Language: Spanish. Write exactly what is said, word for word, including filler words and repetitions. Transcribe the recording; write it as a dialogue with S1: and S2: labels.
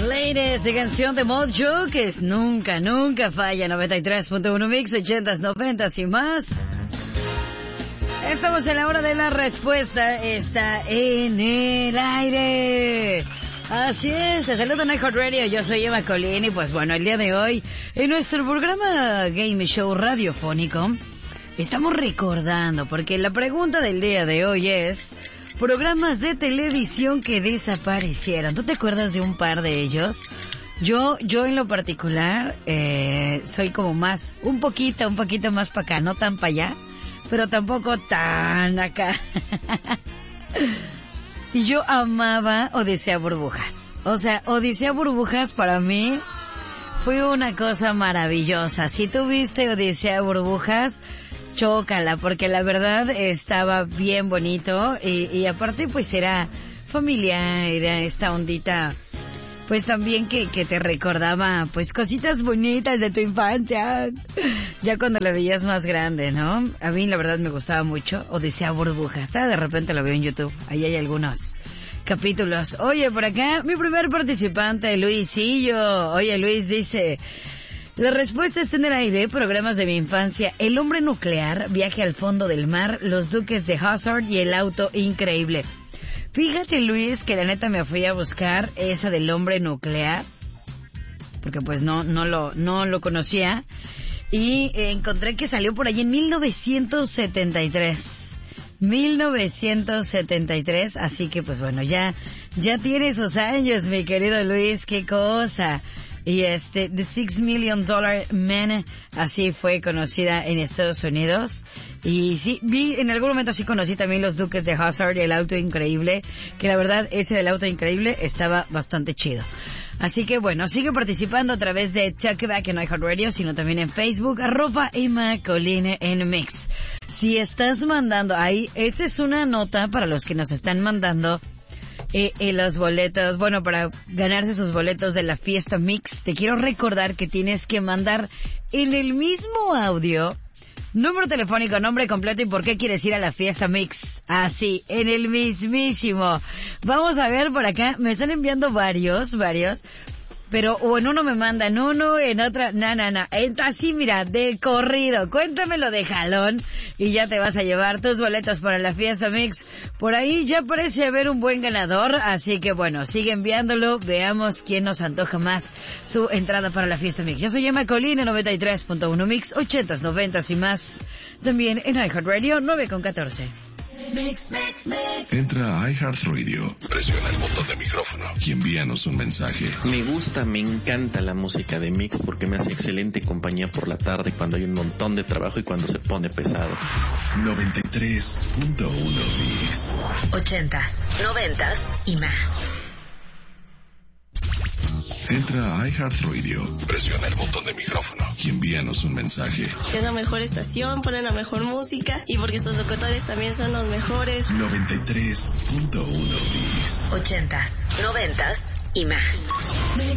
S1: Ladies, de canción de Mojo, que es nunca, nunca falla. Noventa y tres punto uno Mix, ochentas, noventas y más. Estamos en la hora de la respuesta. Está en el aire. Así es, te saludo en iHeartRadio. Yo soy Emma Colín y pues bueno, el día de hoy, en nuestro programa Game Show radiofónico, estamos recordando, porque la pregunta del día de hoy es: programas de televisión que desaparecieron. ¿Tú te acuerdas de un par de ellos? Yo, yo en lo particular, eh, soy como más, un poquito, un poquito más para acá, no tan para allá, pero tampoco tan acá. Y yo amaba Odisea Burbujas. O sea, Odisea Burbujas para mí fue una cosa maravillosa. Si tú viste Odisea Burbujas, chócala, porque la verdad estaba bien bonito y, y aparte pues era familiar, era esta ondita pues también que, que te recordaba pues cositas bonitas de tu infancia, ya cuando la veías más grande, ¿no? A mí la verdad me gustaba mucho Odisea Burbujas. Hasta de repente lo veo en YouTube, ahí hay algunos capítulos. Oye, por acá mi primer participante, Luisillo. Oye, Luis dice: la respuesta está en el aire, programas de mi infancia: El hombre nuclear, Viaje al fondo del mar, Los duques de Hazzard y El auto increíble. Fíjate, Luis, que la neta me fui a buscar esa del hombre nuclear, porque pues no, no lo, no lo conocía, y encontré que salió por ahí en mil novecientos setenta y tres. mil novecientos setenta y tres, así que pues bueno, ya, ya tiene esos años, mi querido Luis, qué cosa. Y este, The Six Million Dollar Man, así fue conocida en Estados Unidos. Y sí, vi, en algún momento sí conocí también Los duques de Hazzard y El auto increíble, que la verdad ese del auto increíble estaba bastante chido. Así que bueno, sigue participando a través de Talkback en iHeartRadio, sino también en Facebook, arroba Emma Colline en Mix. Si estás mandando ahí, esta es una nota para los que nos están mandando Eh, eh, los boletos, bueno, para ganarse sus boletos de la fiesta Mix. Te quiero recordar que tienes que mandar en el mismo audio número telefónico, nombre completo y por qué quieres ir a la fiesta Mix. Así, en el mismísimo. Vamos a ver por acá, me están enviando varios, varios. Pero o en uno me mandan uno, en otra, na, na, na. Así, mira, de corrido. Cuéntamelo de jalón y ya te vas a llevar tus boletos para la fiesta Mix. Por ahí ya parece haber un buen ganador, así que bueno, sigue enviándolo. Veamos quién nos antoja más su entrada para la fiesta Mix. Yo soy Emma Colina, noventa y tres punto uno Mix, ochentas, noventas y más. También en iHeartRadio, nueve con catorce.
S2: Mix, mix, mix. Entra a iHeartRadio, presiona el botón de micrófono y envíanos un mensaje.
S3: Me gusta, me encanta la música de Mix porque me hace excelente compañía por la tarde cuando hay un montón de trabajo y cuando se pone pesado.
S2: noventa y tres punto uno Mix.
S4: Ochentas, noventas y más.
S2: Entra a iHeartRadio, presiona el botón de micrófono y envíanos un mensaje.
S5: Es la mejor estación, ponen la mejor música y porque sus locutores también son los mejores.
S2: noventa y tres punto uno Mix.
S4: Ochentas, noventas y más.